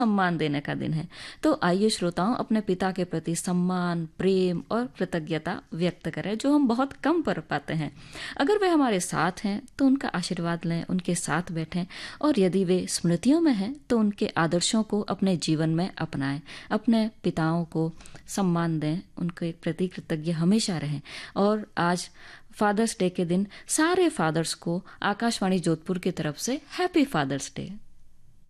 सम्मान देने का दिन है। तो आइए श्रोताओं, अपने पिता के प्रति सम्मान, प्रेम और कृतज्ञता व्यक्त करें, जो हम बहुत कम कर पाते हैं। अगर वे हमारे साथ हैं तो उनका आशीर्वाद लें, उनके साथ बैठें, और यदि वे स्मृतियों में हैं तो उनके आदर्शों को अपने जीवन में अपनाएं। अपने पिताओं को सम्मान दें, उनके प्रति कृतज्ञ हमेशा रहें। और आज फादर्स डे के दिन सारे फादर्स को आकाशवाणी जोधपुर की तरफ से हैप्पी फादर्स डे।